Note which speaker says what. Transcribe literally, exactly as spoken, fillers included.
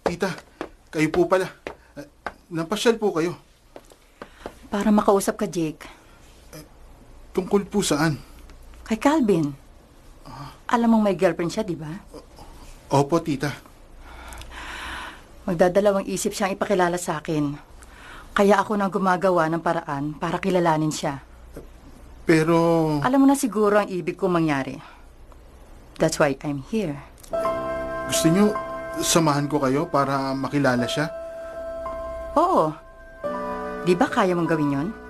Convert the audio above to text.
Speaker 1: Tita, kayo po pala. Uh, napasyal po kayo.
Speaker 2: Para makausap ka, Jake.
Speaker 1: Tungkol po saan?
Speaker 2: Kay Calvin. Alam mong may girlfriend siya, di ba?
Speaker 1: Opo, tita.
Speaker 2: Magdadalawang isip siyang ipakilala sa akin. Kaya ako nang gumagawa ng paraan para kilalanin siya.
Speaker 1: Pero...
Speaker 2: Alam mo na siguro ang ibig kong mangyari. That's why I'm here.
Speaker 1: Gusto niyo samahan ko kayo para makilala siya?
Speaker 2: Oo. Di ba kaya mong gawin yon?